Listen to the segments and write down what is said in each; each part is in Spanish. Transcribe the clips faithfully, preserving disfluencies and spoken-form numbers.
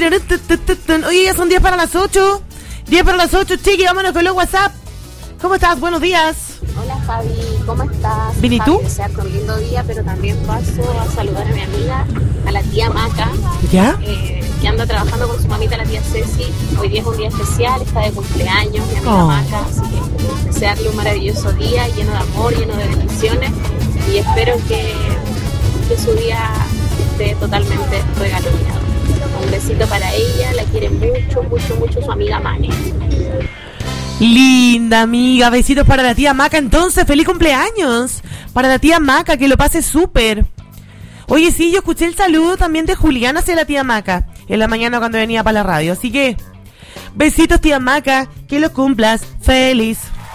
Oye, ya son diez para las ocho. diez para las ocho, chiqui, vámonos con los WhatsApp. ¿Cómo estás? Buenos días. Hola Javi, ¿cómo estás? ¿Bien y tú? Desearte un lindo día, pero también paso a saludar a mi amiga, a la tía Maca. ¿Ya? Eh, que anda trabajando con su mamita, la tía Ceci. Hoy día es un día especial, está de cumpleaños, mi amiga Oh. Maca. Así que desearle un maravilloso día, lleno de amor, lleno de bendiciones. Y espero que, que su día esté totalmente regaloneado. Un besito para ella, la quiere mucho, mucho, mucho su amiga Mane. Linda amiga, besitos para la tía Maca. Entonces, feliz cumpleaños para la tía Maca, que lo pase súper. Oye, sí, yo escuché el saludo también de Julián hacia la tía Maca en la mañana cuando venía para la radio. Así que, besitos tía Maca, que lo cumplas feliz.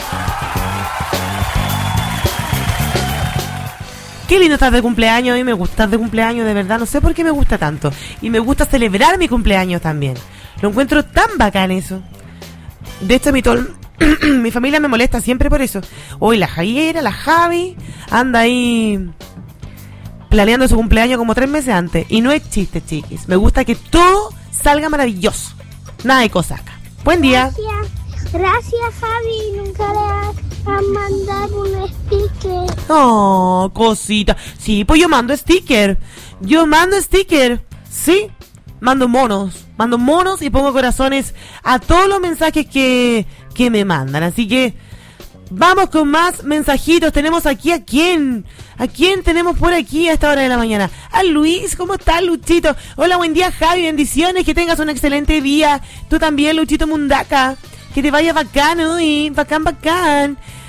Qué lindo estar de cumpleaños. A mí me gusta estar de cumpleaños, de verdad. No sé por qué me gusta tanto. Y me gusta celebrar mi cumpleaños también. Lo encuentro tan bacán eso. De hecho, mi, tol- mi familia me molesta siempre por eso. Hoy la Javiera, la Javi, anda ahí planeando su cumpleaños como tres meses antes. Y no es chiste, chiquis. Me gusta que todo salga maravilloso. Nada de cosas acá. Buen día. Gracias, gracias Javi, nunca le has a mandar un sticker. Oh, cosita. Sí, pues yo mando sticker. Yo mando sticker. Sí, mando monos. Mando monos y pongo corazones a todos los mensajes que, que me mandan. Así que vamos con más mensajitos. Tenemos aquí a quién. ¿A quién tenemos por aquí a esta hora de la mañana? A Luis. ¿Cómo estás, Luchito? Hola, buen día, Javi. Bendiciones. Que tengas un excelente día. Tú también, Luchito Mundaca. Que te vaya bacán hoy. Bacán, bacán.